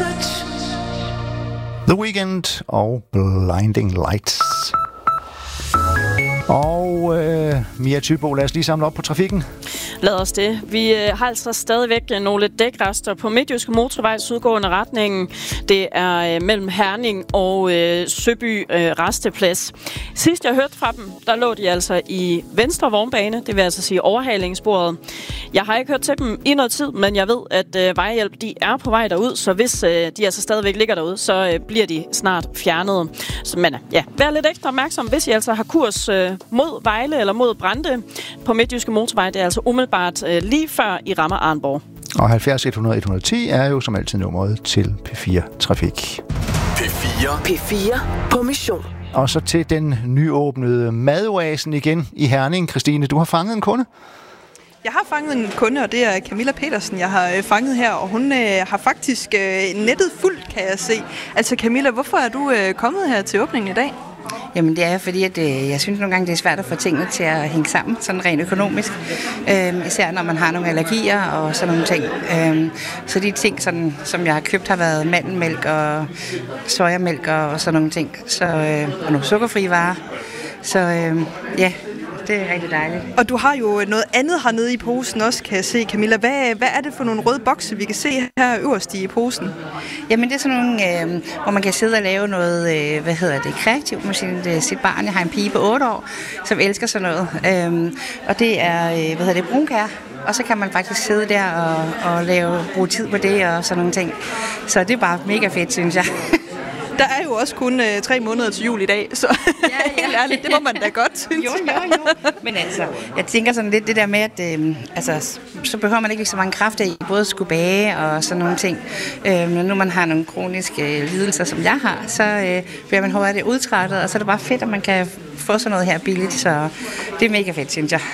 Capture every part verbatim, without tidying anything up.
touch. The Weeknd og Blinding Lights. Og øh, Mia Thybo, lad os lige samle op på trafikken. Lad os det. Vi øh, har altså stadigvæk nogle dækrester på Midtjyske Motorvej sydgående retningen. Det er øh, mellem Herning og øh, Søby øh, Resteplads. Sidst jeg hørte fra dem, der lå de altså i venstre vognbane. Det vil altså sige overhalingssporet. Jeg har ikke hørt til dem i noget tid, men jeg ved, at øh, Vejhjælp de er på vej derud. Så hvis øh, de altså stadigvæk ligger derude, så øh, bliver de snart fjernet. Så, men ja, vær lidt ekstra opmærksom, hvis I altså har kurs øh, mod Vejle eller mod Brande på Midtjyske Motorvej. Det er altså umiddelbart øh, lige før I rammer Arnborg. Og halvfjerds et hundrede et hundrede og ti er jo som altid nummeret til P fire Trafik. P fire. P fire på mission. Og så til den nyåbnede madoasen igen i Herning. Christine, du har fanget en kunde? Jeg har fanget en kunde, og det er Camilla Petersen, jeg har øh, fanget her, og hun øh, har faktisk øh, nettet fuldt, kan jeg se. Altså Camilla, hvorfor er du øh, kommet her til åbningen i dag? Jamen det er fordi, at øh, jeg synes nogle gange, det er svært at få tingene til at hænge sammen, sådan rent økonomisk. Øh, især når man har nogle allergier og sådan nogle ting. Øh, så de ting, sådan, som jeg har købt, har været mandelmælk og sojamælk og sådan nogle ting. Så, øh, og nogle sukkerfrie varer. Så øh, ja, det er rigtig dejligt. Og du har jo noget andet hernede i posen også, kan jeg se, Camilla. Hvad, hvad er det for nogle røde bokse, vi kan se her øverst i posen? Jamen det er sådan nogle, øh, hvor man kan sidde og lave noget, øh, hvad hedder det, kreativt med sin, øh, sit barn. Jeg har en pige på otte år, som elsker sådan noget. Øh, og det er, øh, hvad hedder det, brunkær. Og så kan man faktisk sidde der og, og lave, bruge tid på det og sådan nogle ting. Så det er bare mega fedt, synes jeg. Der er jo også kun øh, tre måneder til jul i dag, så ja, ja. Helt ærligt, det må man da godt, synes jo, jo, jo. Men altså, jeg tænker sådan lidt det der med, at øh, altså, så behøver man ikke så mange kræfter i både at skulle bage og sådan nogle ting. Øh, når nu man har nogle kroniske øh, lidelser, som jeg har, så øh, bliver man hurtigt udtrættet, og så er det bare fedt, at man kan få sådan noget her billigt, så det er mega fedt, synes jeg.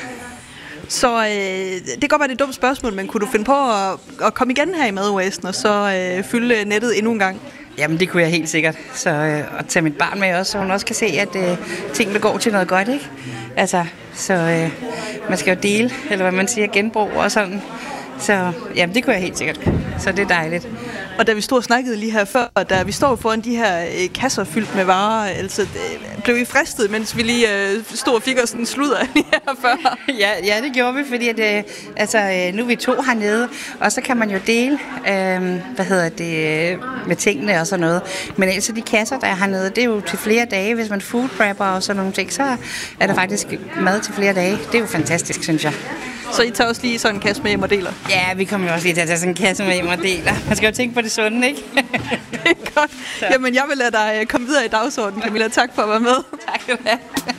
Så øh, det kan godt være, det er et dumt spørgsmål, men kunne du finde på at, at komme igen her i madoasen og så øh, fylde nettet endnu en gang? Jamen, det kunne jeg helt sikkert. Så øh, at tage mit barn med også, så hun også kan se, at øh, tingene går til noget godt, ikke? Altså, så øh, man skal jo dele, eller hvad man siger, genbrug og sådan. Så jamen, det kunne jeg helt sikkert. Så det er dejligt. Og da vi stod og snakkede lige her før, da vi står foran de her øh, kasser fyldt med varer, altså, øh, blev I fristet, mens vi lige øh, stod og fik os en sludder lige her før? ja, ja, det gjorde vi, fordi at, øh, altså, øh, nu er vi to hernede, og så kan man jo dele, øh, hvad hedder det, øh, med tingene og sådan noget. Men altså de kasser, der er hernede, det er jo til flere dage. Hvis man food prepper og sådan nogle ting, så er der faktisk mad til flere dage. Det er jo fantastisk, synes jeg. Så I tager også lige sådan en kasse med hjem og deler? Ja, vi kommer jo også lige til at tage sådan en kasse med hjem og deler. Man skal jo tænke på det sunde, ikke? Det er godt. Så. Jamen, jeg vil lade dig komme videre i dagsordenen, Camilla. Tak for at være med. Tak skal du have.